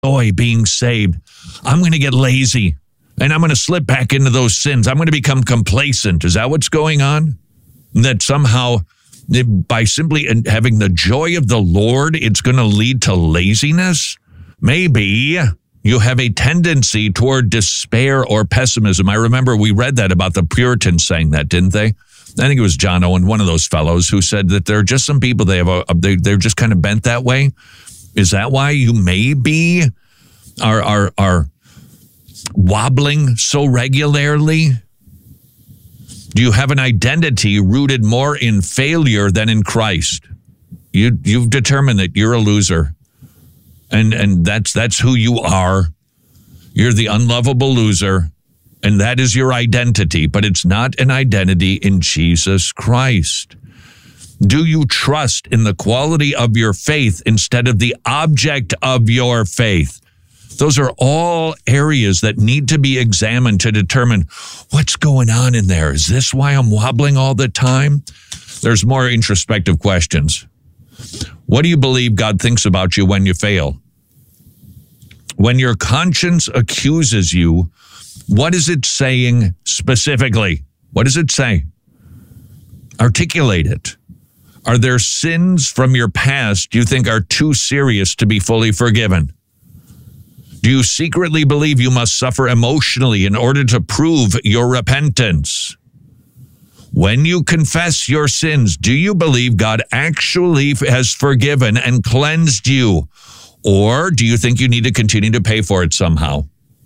enjoy being saved, I'm going to get lazy and I'm going to slip back into those sins. I'm going to become complacent. Is that what's going on? That somehow by simply having the joy of the Lord, it's going to lead to laziness? Maybe you have a tendency toward despair or pessimism. I remember we read that about the Puritans saying that, didn't they? I think it was John Owen, one of those fellows, who said that there are just some people, they're just kind of bent that way. Is that why you maybe are wobbling so regularly? Do you have an identity rooted more in failure than in Christ? You've determined that you're a loser, and that's who you are. You're the unlovable loser, and that is your identity, but it's not an identity in Jesus Christ. Do you trust in the quality of your faith instead of the object of your faith? Those are all areas that need to be examined to determine what's going on in there. Is this why I'm wobbling all the time? There's more introspective questions. What do you believe God thinks about you when you fail? When your conscience accuses you, what is it saying specifically? What does it say? Articulate it. Are there sins from your past you think are too serious to be fully forgiven? Do you secretly believe you must suffer emotionally in order to prove your repentance? When you confess your sins, do you believe God actually has forgiven and cleansed you? Or do you think you need to continue to pay for it somehow?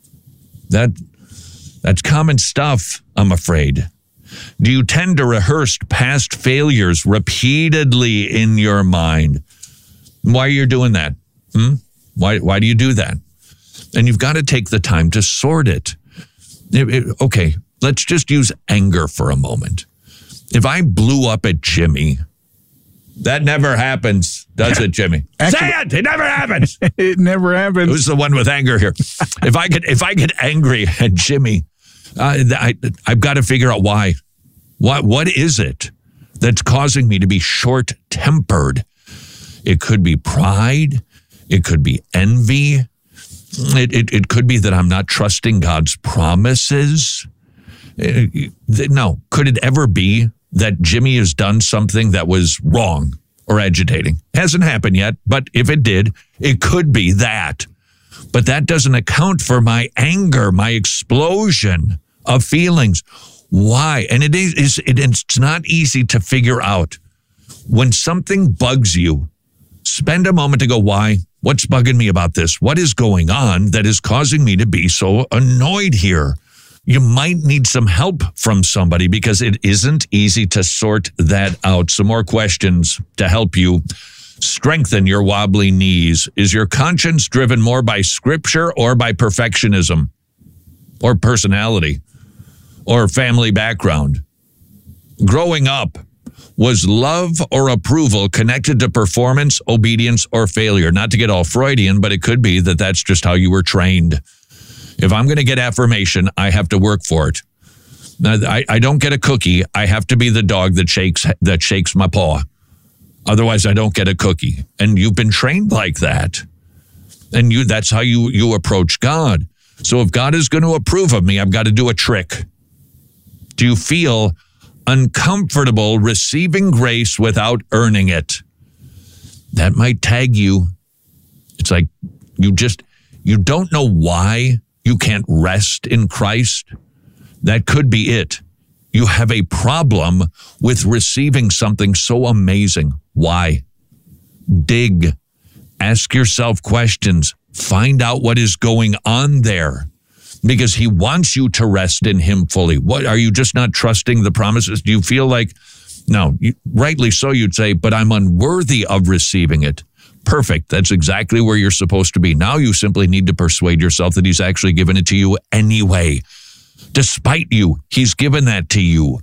That's common stuff, I'm afraid. Do you tend to rehearse past failures repeatedly in your mind? Why are you doing that? Why do you do that? And you've got to take the time to sort it. Okay, let's just use anger for a moment. If I blew up at Jimmy, that never happens, does it, Jimmy? Actually, say it! It never happens. It never happens. Who's the one with anger here? If I get angry at Jimmy, I've got to figure out why. What is it that's causing me to be short-tempered? It could be pride. It could be envy. It could be that I'm not trusting God's promises. No. Could it ever be that Jimmy has done something that was wrong or agitating? Hasn't happened yet, but if it did, it could be that. But that doesn't account for my anger, my explosion of feelings. Why? And it's not easy to figure out. When something bugs you, spend a moment to go, why? What's bugging me about this? What is going on that is causing me to be so annoyed here? You might need some help from somebody because it isn't easy to sort that out. Some more questions to help you strengthen your wobbly knees. Is your conscience driven more by Scripture or by perfectionism or personality or family background? Growing up, was love or approval connected to performance, obedience, or failure? Not to get all Freudian, but it could be that that's just how you were trained. If I'm going to get affirmation, I have to work for it. Now, I don't get a cookie. I have to be the dog that shakes my paw. Otherwise, I don't get a cookie. And you've been trained like that. And that's how you approach God. So if God is going to approve of me, I've got to do a trick. Do you feel uncomfortable receiving grace without earning it? That might tag you. It's like you don't know why you can't rest in Christ. That could be it. You have a problem with receiving something so amazing. Why? Dig. Ask yourself questions. Find out what is going on there. Because he wants you to rest in him fully. What, are you just not trusting the promises? Do you feel like, no, rightly so you'd say, but I'm unworthy of receiving it. Perfect. That's exactly where you're supposed to be. Now you simply need to persuade yourself that he's actually given it to you anyway. Despite you, he's given that to you.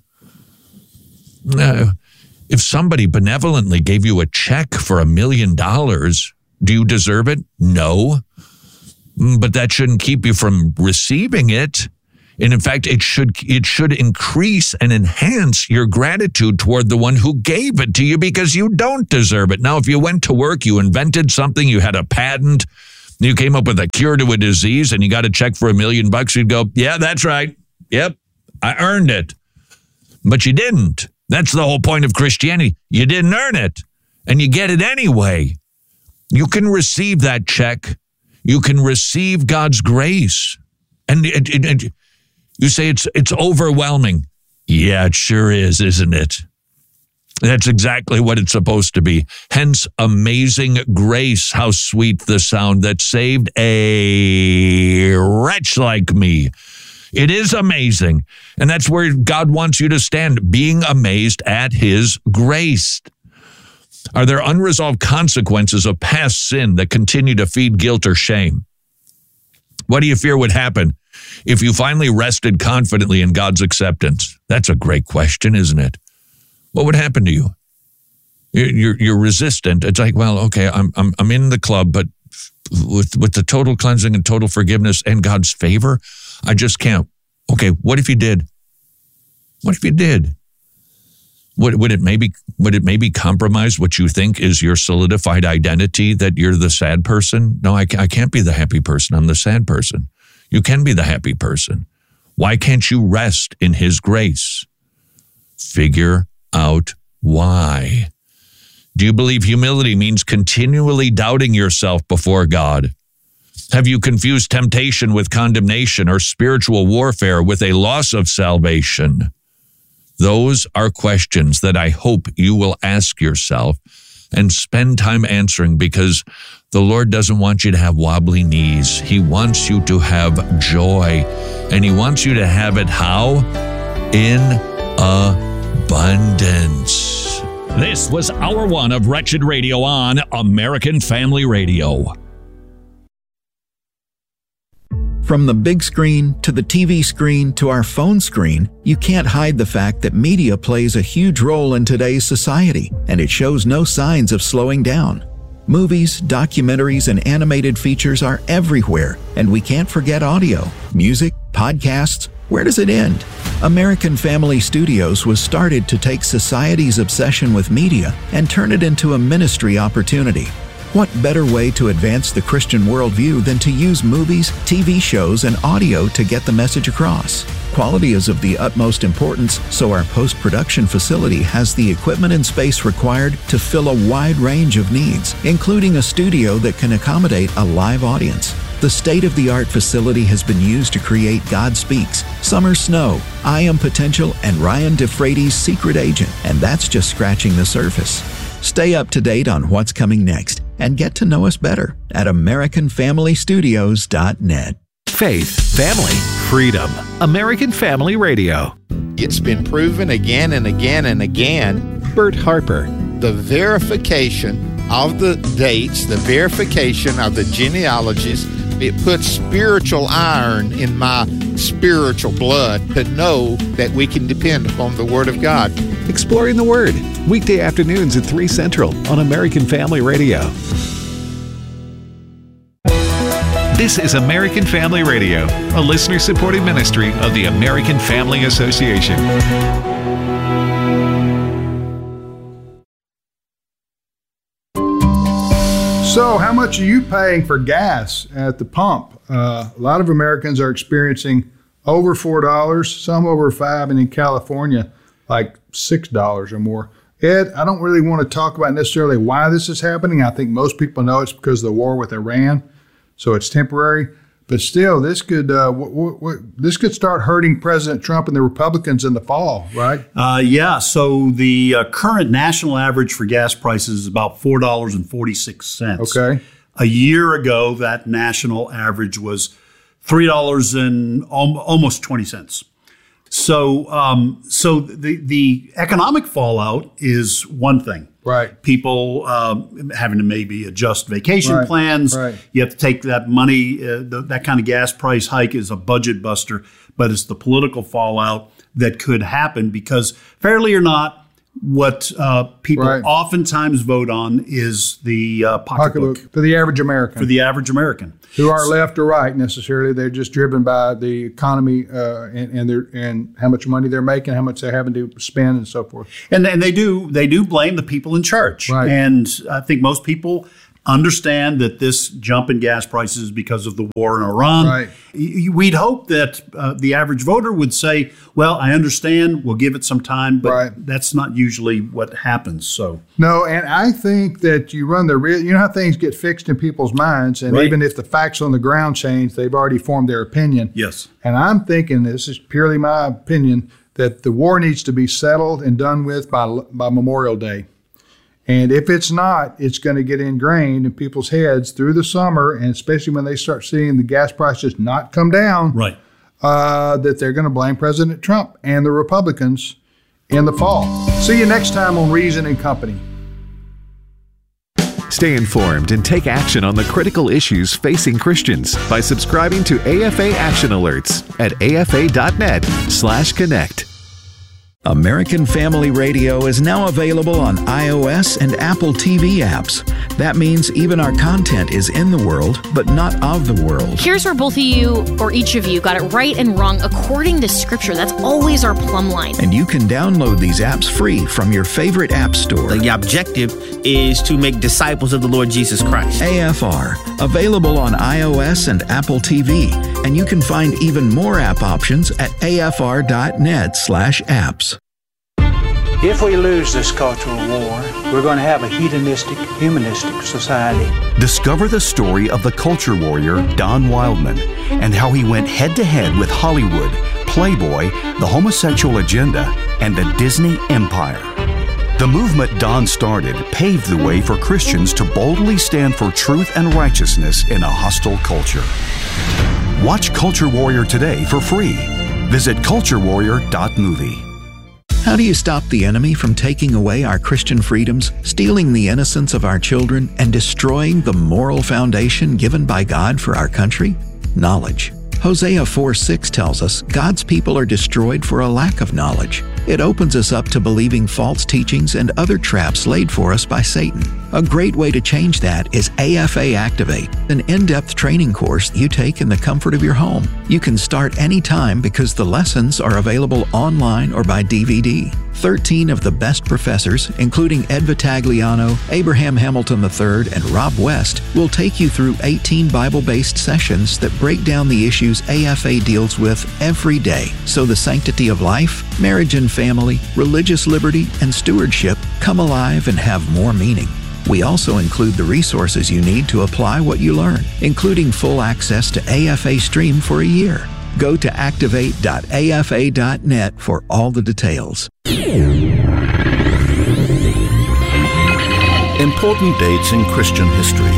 If somebody benevolently gave you a check for $1 million, do you deserve it? No. But that shouldn't keep you from receiving it. And in fact, it should increase and enhance your gratitude toward the one who gave it to you because you don't deserve it. Now, if you went to work, you invented something, you had a patent, You came up with a cure to a disease and you got a check for $1 million, you'd go, yeah, that's right. Yep, I earned it. But you didn't. That's the whole point of Christianity. You didn't earn it, and you get it anyway. You can receive that check. You can receive God's grace. And you say it's overwhelming. Yeah, it sure is, isn't it? That's exactly what it's supposed to be. Hence, amazing grace, how sweet the sound that saved a wretch like me. It is amazing. And that's where God wants you to stand, being amazed at his grace. Are there unresolved consequences of past sin that continue to feed guilt or shame? What do you fear would happen if you finally rested confidently in God's acceptance? That's a great question, isn't it? What would happen to you? You're resistant. It's like, well, okay, I'm in the club, but with the total cleansing and total forgiveness and God's favor, I just can't. Okay, what if you did? What if you did? Would it maybe compromise what you think is your solidified identity, that you're the sad person? No, I can't be the happy person. I'm the sad person. You can be the happy person. Why can't you rest in his grace? Figure out why. Do you believe humility means continually doubting yourself before God? Have you confused temptation with condemnation or spiritual warfare with a loss of salvation? Those are questions that I hope you will ask yourself and spend time answering, because the Lord doesn't want you to have wobbly knees. He wants you to have joy, and he wants you to have it how? In abundance. This was Hour 1 of Wretched Radio on American Family Radio. From the big screen to the TV screen to our phone screen, you can't hide the fact that media plays a huge role in today's society, and it shows no signs of slowing down. Movies, documentaries, and animated features are everywhere, and we can't forget audio, music, podcasts. Where does it end? American Family Studios was started to take society's obsession with media and turn it into a ministry opportunity. What better way to advance the Christian worldview than to use movies, TV shows, and audio to get the message across? Quality is of the utmost importance, so our post-production facility has the equipment and space required to fill a wide range of needs, including a studio that can accommodate a live audience. The state-of-the-art facility has been used to create God Speaks, Summer Snow, I Am Potential, and Ryan DeFrady's Secret Agent, and that's just scratching the surface. Stay up to date on what's coming next and get to know us better at AmericanFamilyStudios.net. Faith, family, freedom. American Family Radio. It's been proven again and again and again. Bert Harper. The verification of the dates, the verification of the genealogies, it puts spiritual iron in my spiritual blood to know that we can depend upon the Word of God. Exploring the Word, weekday afternoons at 3 Central on American Family Radio. This is American Family Radio, a listener-supported ministry of the American Family Association. So how much are you paying for gas at the pump? A lot of Americans are experiencing over $4, some over $5, and in California, like $6 or more. Ed, I don't really want to talk about necessarily why this is happening. I think most people know it's because of the war with Iran, so it's temporary. But still, this could start hurting President Trump and the Republicans in the fall, right? Yeah. So the current national average for gas prices is about $4.46. Okay. A year ago, that national average was $3 and almost 20 cents. So, the economic fallout is one thing. Right. People having to maybe adjust vacation plans. Right. You have to take that money. That kind of gas price hike is a budget buster, but it's the political fallout that could happen because, fairly or not, what people oftentimes vote on is the pocketbook. For the average American. For the average American. Who aren't left or right necessarily. They're just driven by the economy and how much money they're making, how much they're having to spend, and so forth. And they do blame the people in charge. Right. And I think most people understand that this jump in gas prices is because of the war in Iran. Right. We'd hope that the average voter would say, well, I understand, we'll give it some time, but that's not usually what happens. So no, and I think that you run the risk. You know how things get fixed in people's minds, and even if the facts on the ground change, they've already formed their opinion. Yes. And I'm thinking, this is purely my opinion, that the war needs to be settled and done with by Memorial Day. And if it's not, it's going to get ingrained in people's heads through the summer, and especially when they start seeing the gas prices not come down, that they're going to blame President Trump and the Republicans in the fall. See you next time on Reason and Company. Stay informed and take action on the critical issues facing Christians by subscribing to AFA Action Alerts at afa.net/connect. American Family Radio is now available on iOS and Apple TV apps. That means even our content is in the world, but not of the world. Here's where both of you, or each of you, got it right and wrong according to Scripture. That's always our plumb line. And you can download these apps free from your favorite app store. The objective is to make disciples of the Lord Jesus Christ. AFR, available on iOS and Apple TV. And you can find even more app options at afr.net/apps. If we lose this cultural war, we're going to have a hedonistic, humanistic society. Discover the story of the culture warrior Don Wildman and how he went head-to-head with Hollywood, Playboy, the homosexual agenda, and the Disney empire. The movement Don started paved the way for Christians to boldly stand for truth and righteousness in a hostile culture. Watch Culture Warrior today for free. Visit culturewarrior.movie. How do you stop the enemy from taking away our Christian freedoms, stealing the innocence of our children, and destroying the moral foundation given by God for our country? Knowledge. Hosea 4:6 tells us God's people are destroyed for a lack of knowledge. It opens us up to believing false teachings and other traps laid for us by Satan. A great way to change that is AFA Activate, an in-depth training course you take in the comfort of your home. You can start anytime because the lessons are available online or by DVD. 13 of the best professors, including Ed Vitagliano, Abraham Hamilton III, and Rob West, will take you through 18 Bible-based sessions that break down the issues AFA deals with every day, so the sanctity of life, marriage and family, religious liberty, and stewardship come alive and have more meaning. We also include the resources you need to apply what you learn, including full access to AFA Stream for a year. Go to activate.afa.net for all the details. Important dates in Christian history.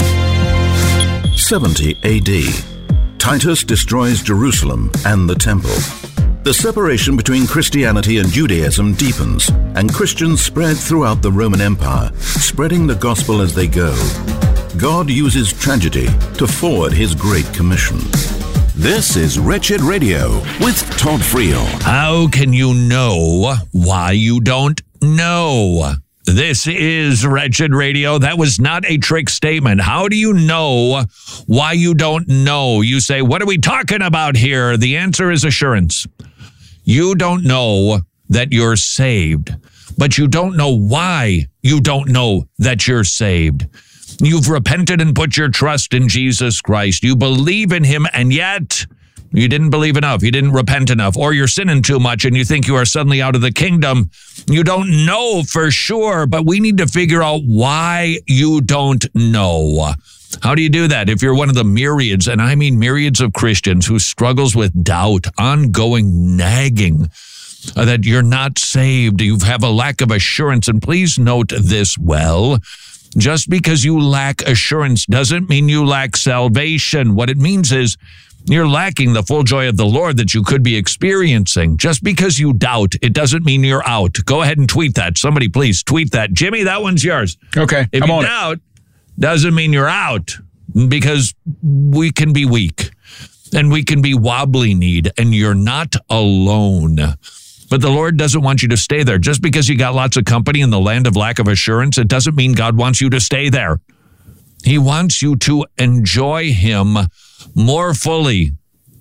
70 AD. Titus destroys Jerusalem and the temple. The separation between Christianity and Judaism deepens, and Christians spread throughout the Roman Empire, spreading the gospel as they go. God uses tragedy to forward His Great Commission. This is Wretched Radio with Todd Friel. How can you know why you don't know? This is Wretched Radio. That was not a trick statement. How do you know why you don't know? You say, what are we talking about here? The answer is assurance. You don't know that you're saved, but you don't know why you don't know that you're saved. You've repented and put your trust in Jesus Christ. You believe in Him, and yet you didn't believe enough. You didn't repent enough, or you're sinning too much and you think you are suddenly out of the kingdom. You don't know for sure, but we need to figure out why you don't know. How do you do that? If you're one of the myriads, and I mean myriads of Christians who struggles with doubt, ongoing nagging, that you're not saved, you have a lack of assurance, and please note this well. Just because you lack assurance doesn't mean you lack salvation. What it means is you're lacking the full joy of the Lord that you could be experiencing. Just because you doubt, it doesn't mean you're out. Go ahead and tweet that. Somebody please tweet that. Jimmy, that one's yours. Okay, if you doubt, doesn't mean you're out, because we can be weak and we can be wobbly-kneed, and you're not alone. But the Lord doesn't want you to stay there. Just because you got lots of company in the land of lack of assurance, it doesn't mean God wants you to stay there. He wants you to enjoy Him more fully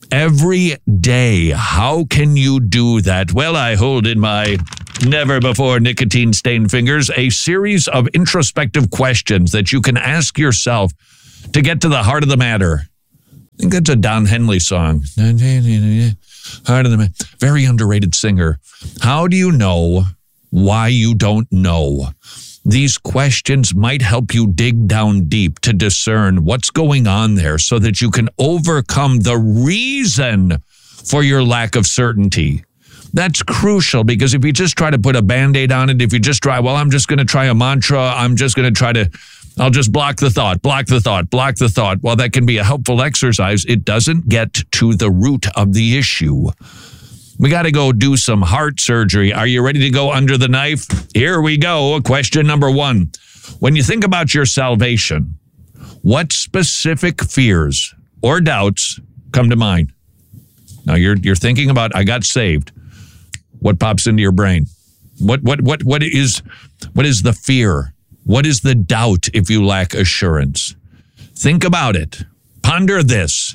Every day. How can you do that? Well, I hold in my never-before nicotine-stained fingers a series of introspective questions that you can ask yourself to get to the heart of the matter. I think that's a Don Henley song. Heart of the matter. Very underrated singer. How do you know why you don't know? These questions might help you dig down deep to discern what's going on there so that you can overcome the reason for your lack of certainty. That's crucial, because if you just try to put a Band-Aid on it, if you just try, well, I'm just going to try a mantra, I'll just block the thought. While that can be a helpful exercise, it doesn't get to the root of the issue. We got to go do some heart surgery. Are you ready to go under the knife? Here we go. Question number 1. When you think about your salvation, what specific fears or doubts come to mind? Now you're thinking about, I got saved. What pops into your brain? What is the fear? What is the doubt if you lack assurance? Think about it. Ponder this.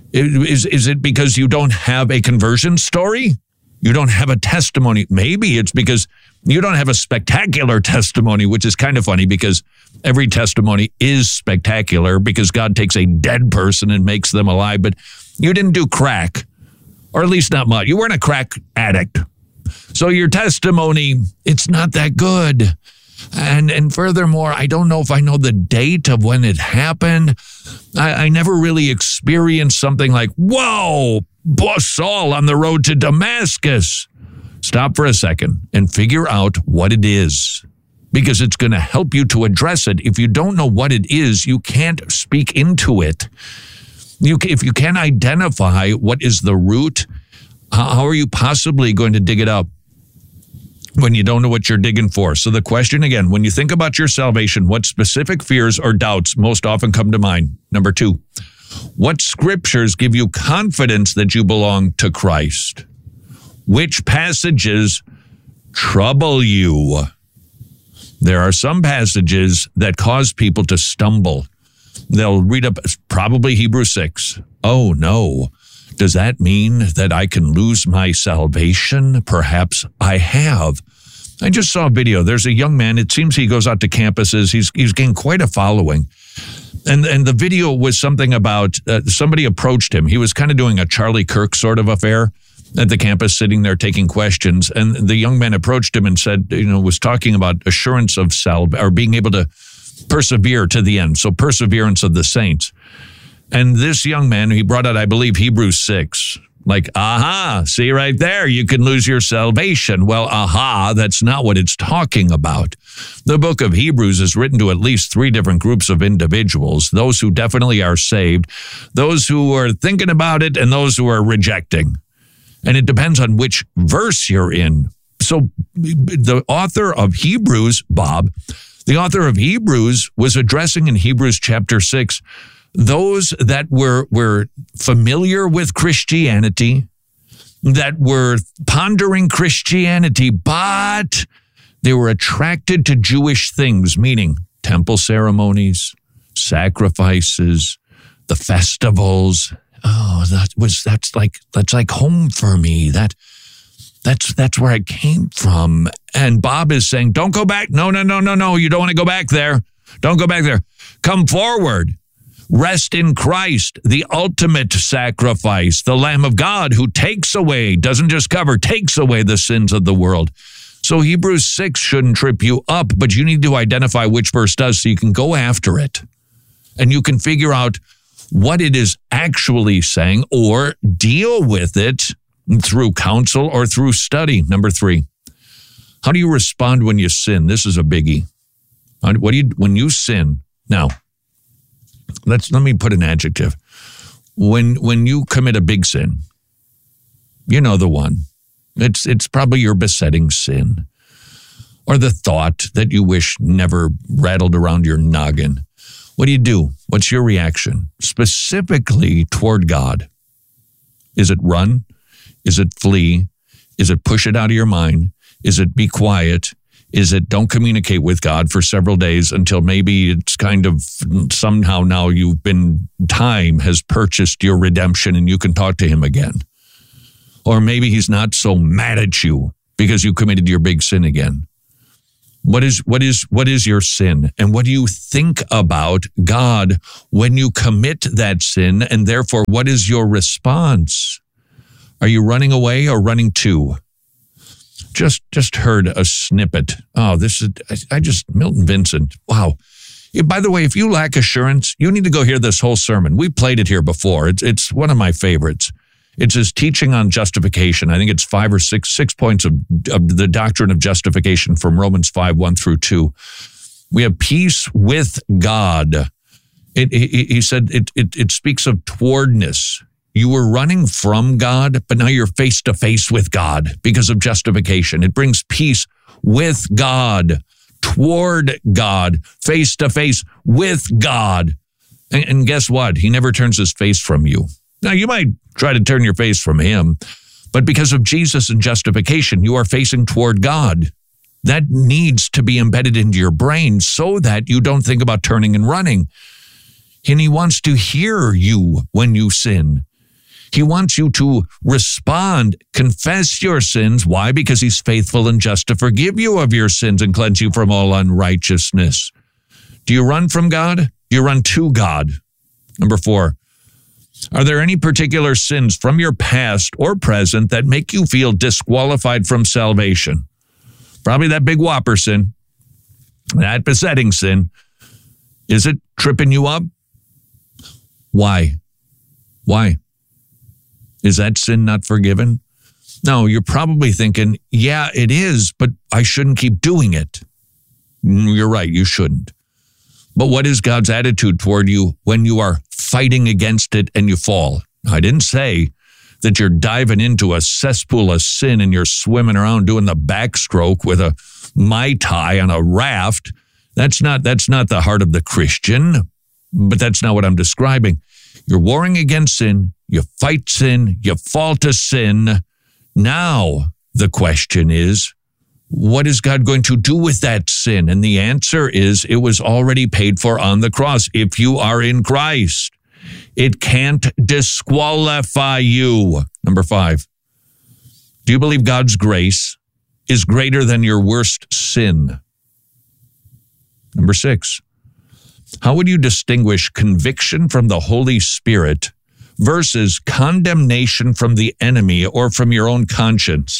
Is it because you don't have a conversion story? You don't have a testimony? Maybe it's because you don't have a spectacular testimony, which is kind of funny because every testimony is spectacular because God takes a dead person and makes them alive. But you didn't do crack, or at least not much. You weren't a crack addict. So your testimony, it's not that good. And furthermore, I don't know if I know the date of when it happened. I never really experienced something like, whoa, Saul on the road to Damascus. Stop for a second and figure out what it is, because it's going to help you to address it. If you don't know what it is, you can't speak into it. If you can't identify what is the root, how are you possibly going to dig it up when you don't know what you're digging for? So the question again, when you think about your salvation, what specific fears or doubts most often come to mind? Number 2, what scriptures give you confidence that you belong to Christ? Which passages trouble you? There are some passages that cause people to stumble. They'll read up probably Hebrews 6. Oh no. Does that mean that I can lose my salvation? Perhaps I have. I just saw a video. There's a young man. It seems he goes out to campuses. He's gained quite a following. And the video was something about somebody approached him. He was kind of doing a Charlie Kirk sort of affair at the campus, sitting there taking questions. And the young man approached him and said, was talking about assurance of or being able to persevere to the end. So perseverance of the saints. And this young man, he brought out, I believe, Hebrews 6. Like, see right there, you can lose your salvation. Well, that's not what it's talking about. The book of Hebrews is written to at least 3 different groups of individuals, those who definitely are saved, those who are thinking about it, and those who are rejecting. And it depends on which verse you're in. So the author of Hebrews, the author of Hebrews was addressing in Hebrews chapter 6 those that were familiar with Christianity, that were pondering Christianity, but they were attracted to Jewish things, meaning temple ceremonies, sacrifices, the festivals. Oh, that's like home for me. That's where I came from. And Bob is saying, don't go back. No. You don't want to go back there. Don't go back there. Come forward. Rest in Christ, the ultimate sacrifice, the Lamb of God who takes away, doesn't just cover, takes away the sins of the world. So Hebrews 6 shouldn't trip you up, but you need to identify which verse does so you can go after it. And you can figure out what it is actually saying or deal with it through counsel or through study. Number 3, how do you respond when you sin? This is a biggie. When you sin? Now, let me put an adjective. When you commit a big sin, you know the one. It's probably your besetting sin, or the thought that you wish never rattled around your noggin. What do? What's your reaction? Specifically toward God. Is it run? Is it flee? Is it push it out of your mind? Is it be quiet? Is it don't communicate with God for several days until maybe it's kind of somehow now time has purchased your redemption and you can talk to him again. Or maybe he's not so mad at you because you committed your big sin again. What is your sin? And what do you think about God when you commit that sin? And therefore, what is your response? Are you running away or running to? Just heard a snippet. Oh, Milton Vincent. Wow. By the way, if you lack assurance, you need to go hear this whole sermon. We played it here before. It's one of my favorites. It's his teaching on justification. I think it's 5 or 6 points of the doctrine of justification from Romans 5:1-2. We have peace with God. He said it speaks of towardness. You were running from God, but now you're face to face with God because of justification. It brings peace with God, toward God, face to face with God. And guess what? He never turns his face from you. Now, you might try to turn your face from him, but because of Jesus and justification, you are facing toward God. That needs to be embedded into your brain so that you don't think about turning and running. And he wants to hear you when you sin. He wants you to respond, confess your sins. Why? Because he's faithful and just to forgive you of your sins and cleanse you from all unrighteousness. Do you run from God? Do you run to God? Number 4, are there any particular sins from your past or present that make you feel disqualified from salvation? Probably that big whopper sin, that besetting sin. Is it tripping you up? Why? Is that sin not forgiven? No, you're probably thinking, yeah, it is, but I shouldn't keep doing it. You're right, you shouldn't. But what is God's attitude toward you when you are fighting against it and you fall? I didn't say that you're diving into a cesspool of sin and you're swimming around doing the backstroke with a Mai Tai on a raft. That's not the heart of the Christian, but that's not what I'm describing. You're warring against sin. You fight sin. You fall to sin. Now, the question is, what is God going to do with that sin? And the answer is, it was already paid for on the cross. If you are in Christ, it can't disqualify you. Number 5, do you believe God's grace is greater than your worst sin? Number 6, how would you distinguish conviction from the Holy Spirit versus condemnation from the enemy or from your own conscience?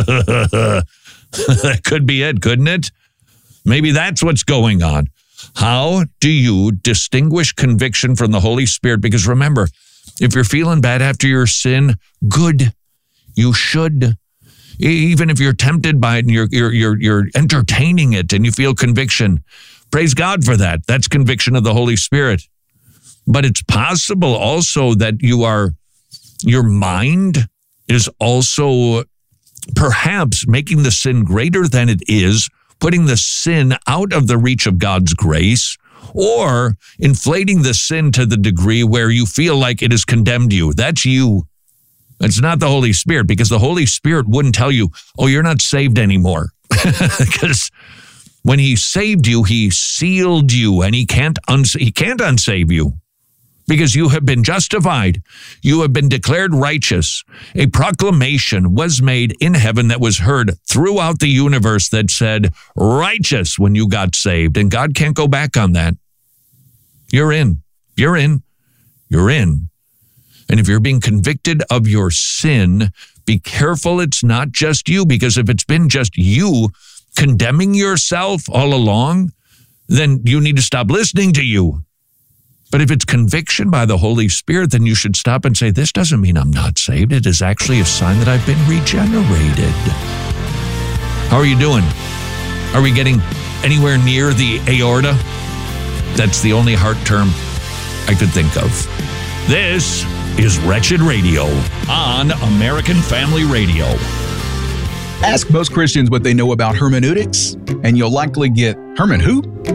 That could be it, couldn't it? Maybe that's what's going on. How do you distinguish conviction from the Holy Spirit? Because remember, if you're feeling bad after your sin, good. You should. Even if you're tempted by it and you're entertaining it and you feel conviction, praise God for that. That's conviction of the Holy Spirit. But it's possible also that your mind is also perhaps making the sin greater than it is, putting the sin out of the reach of God's grace, or inflating the sin to the degree where you feel like it has condemned you. That's you. It's not the Holy Spirit, because the Holy Spirit wouldn't tell you, oh, you're not saved anymore. Because when he saved you, he sealed you, and he can't unsave you. Because you have been justified. You have been declared righteous. A proclamation was made in heaven that was heard throughout the universe that said, righteous, when you got saved. And God can't go back on that. You're in. You're in. You're in. And if you're being convicted of your sin, be careful it's not just you. Because if it's been just you condemning yourself all along, then you need to stop listening to you. But if it's conviction by the Holy Spirit, then you should stop and say, this doesn't mean I'm not saved. It is actually a sign that I've been regenerated. How are you doing? Are we getting anywhere near the aorta? That's the only heart term I could think of. This is Wretched Radio on American Family Radio. Ask most Christians what they know about hermeneutics, and you'll likely get, Herman who?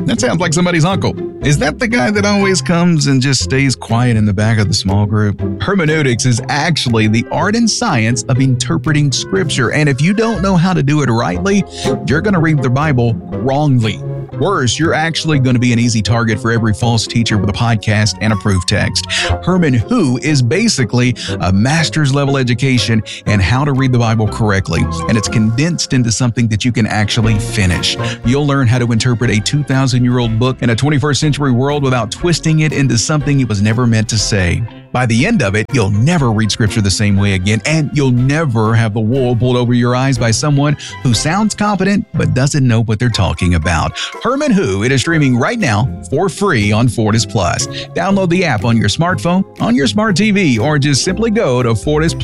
that sounds like somebody's uncle. Is that the guy that always comes and just stays quiet in the back of the small group? Hermeneutics is actually the art and science of interpreting Scripture. And if you don't know how to do it rightly, you're going to read the Bible wrongly. Worse, you're actually going to be an easy target for every false teacher with a podcast and a proof text. Herman Who is basically a master's level education in how to read the Bible correctly, and it's condensed into something that you can actually finish. You'll learn how to interpret a 2,000-year-old book in a 21st century world without twisting it into something it was never meant to say. By the end of it, you'll never read Scripture the same way again, and you'll never have the wool pulled over your eyes by someone who sounds competent but doesn't know what they're talking about. Herman Who, it is streaming right now for free on Fortis Plus. Download the app on your smartphone, on your smart TV, or just simply go to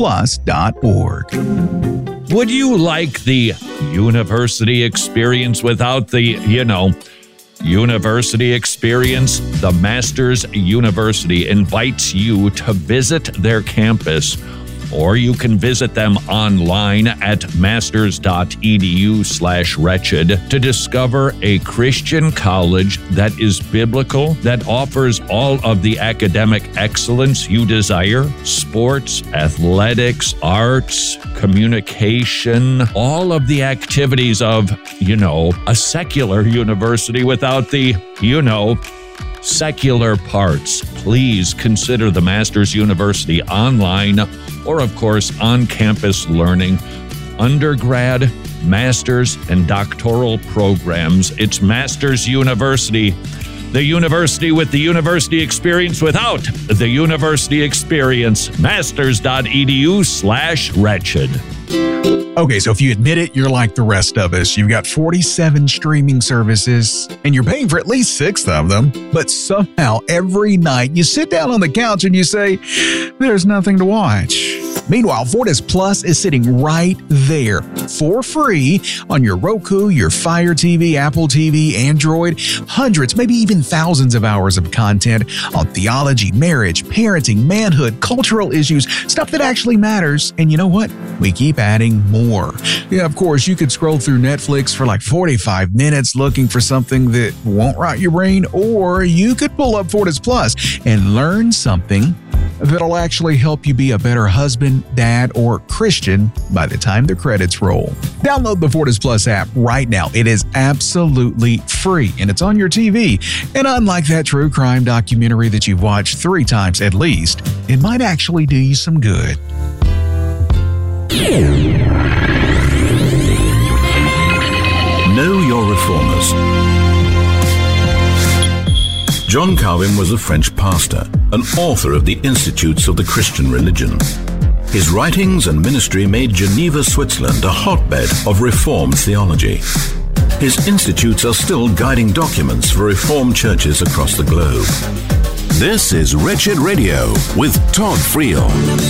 fortisplus.org. Would you like the university experience without the, university experience? The Masters University invites you to visit their campus, or you can visit them online at masters.edu/wretched to discover a Christian college that is biblical, that offers all of the academic excellence you desire: sports, athletics, arts, communication, all of the activities of, a secular university without the, secular parts. Please consider the Masters University online or, of course, on-campus learning, undergrad, master's, and doctoral programs. It's Masters University, the university with the university experience without the university experience. Masters.edu/wretched. Okay, so if you admit it, you're like the rest of us. You've got 47 streaming services, and you're paying for at least 6 of them. But somehow, every night, you sit down on the couch and you say, there's nothing to watch. Meanwhile, Fortis Plus is sitting right there for free on your Roku, your Fire TV, Apple TV, Android. Hundreds, maybe even thousands of hours of content on theology, marriage, parenting, manhood, cultural issues, stuff that actually matters. And you know what? We keep adding more. Yeah, of course, you could scroll through Netflix for like 45 minutes looking for something that won't rot your brain, or you could pull up Fortis Plus and learn something that'll actually help you be a better husband, dad, or Christian by the time the credits roll. Download the Fortis Plus app right now. It is absolutely free, and it's on your TV. And unlike that true crime documentary that you've watched 3 times at least, it might actually do you some good. Know your reformers. John Calvin was a French pastor, an author of the Institutes of the Christian Religion. His writings and ministry made Geneva, Switzerland, a hotbed of Reformed theology. His institutes are still guiding documents for Reformed churches across the globe. This is Wretched Radio with Todd Friel.